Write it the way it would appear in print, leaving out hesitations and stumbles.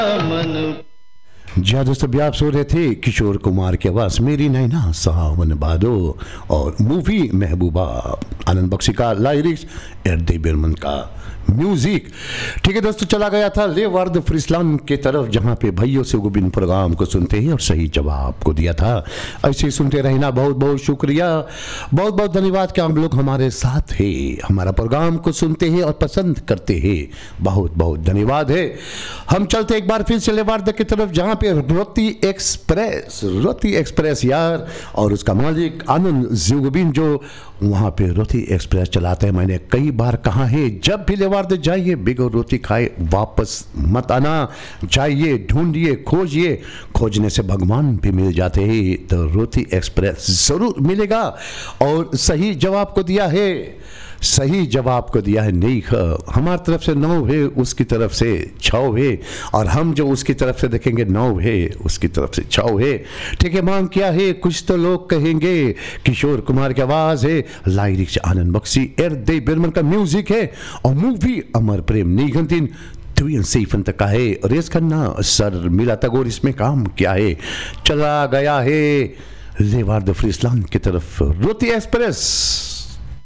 मन। जी दोस्तों, अभी आप सो रहे थे किशोर कुमार की आवाज मेरी नैना सावन बादो और मूवी महबूबा, आनंद बख्शी का लाइरिक्स, एर्दे बिरमन का म्यूजिक। ठीक है दोस्तों, चला गया था लेवार्द फ्रिस्लान की तरफ, जहां पे भाइयों से विभिन्न प्रोग्राम को सुनते हैं और सही जवाब को दिया था। ऐसे ही सुनते रहना, बहुत बहुत शुक्रिया, बहुत बहुत धन्यवाद कि आप लोग हमारे साथ हैं, हमारा प्रोग्राम को सुनते हैं और पसंद करते हैं। बहुत बहुत धन्यवाद है। हम चलते एक बार फिर से लेवार्द की तरफ, जहां पे रोती एक्सप्रेस यार और उसका मालिक आनंद ज़ुगबीन जो वहाँ पे रोटी एक्सप्रेस चलाते हैं। मैंने कई बार कहा है, जब भी लेवार्द जाइए बिगो रोटी खाए वापस मत आना, जाइए ढूंढिए खोजिए, खोजने से भगवान भी मिल जाते हैं, तो रोटी एक्सप्रेस ज़रूर मिलेगा। और सही जवाब को दिया है, सही जवाब को दिया है नहीं, हमारी तरफ से 9 है, उसकी तरफ से 6 है, और हम जो उसकी तरफ से देखेंगे 9 है, उसकी तरफ से 6 है। ठीक है, मांग क्या है कुछ तो लोग कहेंगे, किशोर कुमार की आवाज है, लाइरिक्स आनंद बख्शी, एर्दे बिरमन का म्यूजिक है, और मूवी अमर प्रेम निगंतिन फंत का है। रेस खन्ना सर मिला तगोर इसमें काम क्या है। चला गया है लेवार्द फ्रिस्लान की तरफ रोटी एक्सप्रेस।